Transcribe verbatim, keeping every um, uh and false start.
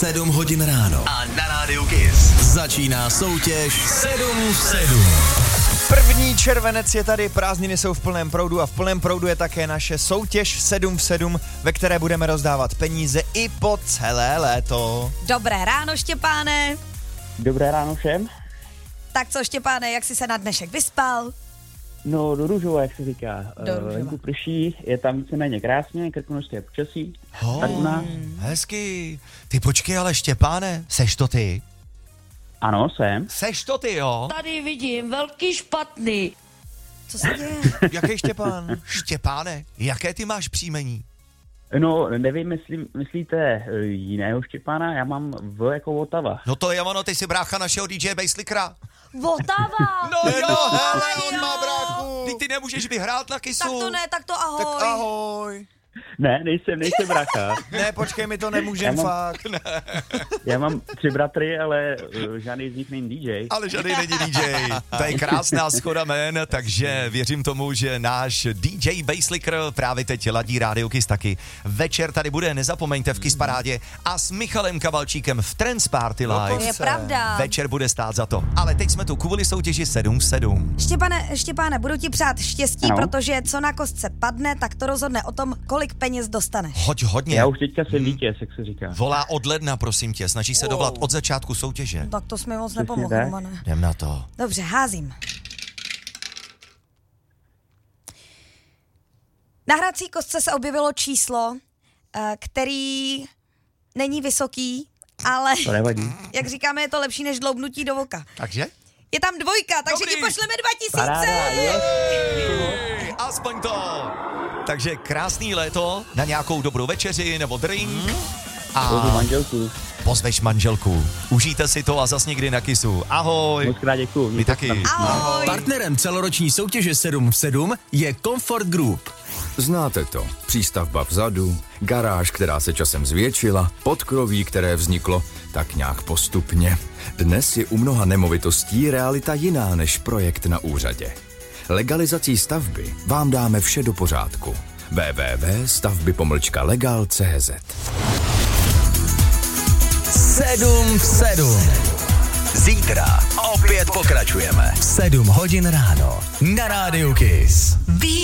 sedm hodin ráno. A na rádiu Kiss Začíná soutěž sedm v sedm. První červenec je tady, prázdniny jsou v plném proudu a v plném proudu je také naše soutěž sedm v sedm, ve které budeme rozdávat peníze i po celé léto. Dobré ráno, Štěpáne. Dobré ráno všem. Tak co, Štěpáne, jak jsi se na dnešek vyspal? No, do růžova, jak se říká. Do Uh, růžova. venku prší, je tam víceméně krásně, krkonožské počasí. Oh, Tak u nás. hezky. Ty počkej, ale Štěpáne, seš to ty? Ano, jsem. Seš to ty, jo? Tady vidím velký špatný. Co se děje? Jaký Štěpán? Štěpáne, jaké ty máš příjmení? No, nevím, jestli myslíte uh, jiného Štěpána, já mám V jako Vltava. No to je ono, ty jsi brácha našeho D J Basslickera. Vltava! No jo, hele, on jo. má bráchu. Ty, ty nemůžeš vyhrát na Kissu. Tak to ne, tak to ahoj. Tak ahoj. Ne, nejsem, nejsem brácha. Ne, počkej, my to nemůžem Já mám- fakt. Ne. Já mám tři bratry, ale uh, žádný z nich není D J. Ale žádný není D J. To je krásná schoda jmen, takže věřím tomu, že náš D J Basslicker právě teď ladí rádio Kiss taky. Večer tady bude, nezapomeňte, v Kiss parádě a s Michalem Kavalčíkem v Trance Party Live. To je pravda. Večer bude stát za to. Ale teď jsme tu kvůli soutěži sedm v sedm. Štěpane, Štěpáne, budu ti přát štěstí, Ano. protože co na kostce padne, tak to rozhodne o tom, kolik peněz dostaneš. Hoď hodně. Já už teďka jsem vítěz, jak se říká. Volá od ledna, prosím tě, snaží se dovolat od začátku soutěže. Tak to jsme moc Přesně nepomohl, tak. Romane. Jdem na to. Dobře, házím. Na hrací kostce se objevilo číslo, eh, který není vysoký, ale To nevadí. jak říkáme, je to lepší než dloubnutí do voka. Takže? Je tam dvojka, takže Dobrý. ti pošleme dva tisíce. Paráda, je. Aspoň to. Takže krásný léto na nějakou dobrou večeři nebo drink. Pozvu A manželku. pozveš manželku. Užijte si to a zas někdy na Kissu. Ahoj. Moc krát děkuju. Vy Mějte taky. se. Ahoj. Partnerem celoroční soutěže sedm v sedm je Comfort Group. Znáte to. Přístavba vzadu, garáž, která se časem zvětšila, podkroví, které vzniklo tak nějak postupně. Dnes je u mnoha nemovitostí realita jiná než projekt na úřadě. Legalizací stavby vám dáme vše do pořádku. w w w tečka stavby pomlčka legal tečka c z sedm v sedm. Zítra opět pokračujeme. sedm hodin ráno na rádiu Kiss.